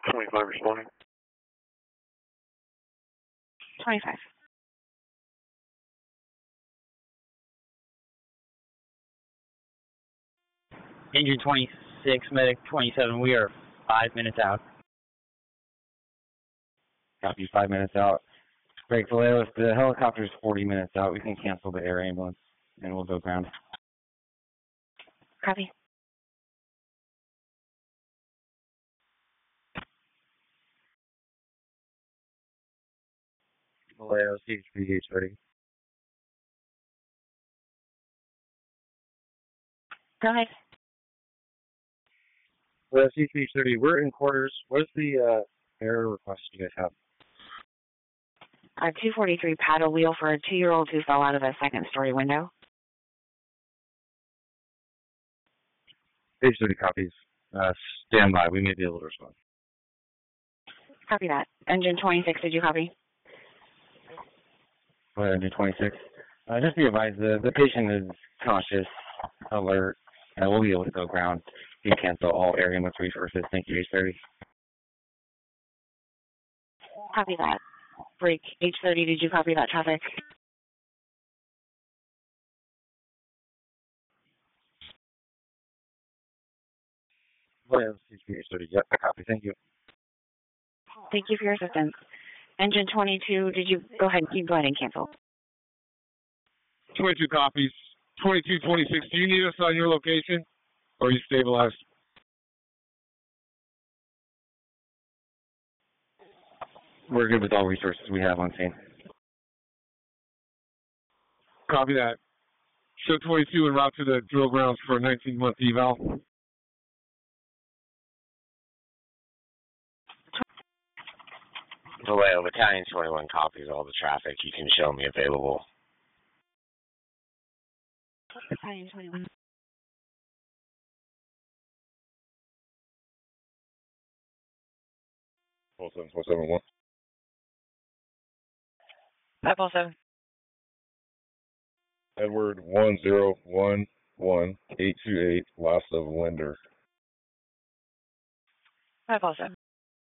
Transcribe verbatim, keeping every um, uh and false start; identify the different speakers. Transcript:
Speaker 1: twenty-five responding.
Speaker 2: twenty-five.
Speaker 3: Engine twenty-six, medic twenty-seven, we are five minutes out.
Speaker 4: Copy, five minutes out. Break Vallejo, if the helicopter is forty minutes out, we can cancel the air ambulance and we'll go ground.
Speaker 2: Copy.
Speaker 4: Vallejo, C H P H thirty.
Speaker 2: Go ahead.
Speaker 4: Well, C H P H thirty, we're in quarters. What is the uh, air request you guys have?
Speaker 2: A two forty-three paddle wheel for a two-year-old who fell out of a second-story window.
Speaker 4: Page thirty copies. Uh, stand by. We may be able to respond.
Speaker 2: Copy that. Engine twenty-six, did you copy?
Speaker 4: Go ahead, Engine twenty-six. Uh, just be advised, the, the patient is conscious, alert, and we'll be able to go ground. You can cancel all air ambulance resources. Thank you, H thirty.
Speaker 2: Copy that. Break H thirty, did you copy that traffic?
Speaker 4: Go ahead, C H P H thirty. Yep, I copy. Thank you.
Speaker 2: Thank you for your assistance. Engine twenty-two, did you go ahead? You go ahead and cancel.
Speaker 1: twenty-two copies. twenty-two twenty-six, do you need us on your location? Or are you stabilized?
Speaker 4: We're good with all resources we have on scene.
Speaker 1: Copy that. Show twenty-two en route to the drill grounds for a nineteen-month eval.
Speaker 5: Vallejo, Battalion twenty-one copies all the traffic. You can show me available.
Speaker 2: Battalion twenty-one.
Speaker 1: four seven four seven one.
Speaker 2: five oh seven.
Speaker 1: Edward one zero one one eight two eight, last of Linder.
Speaker 2: five oh seven.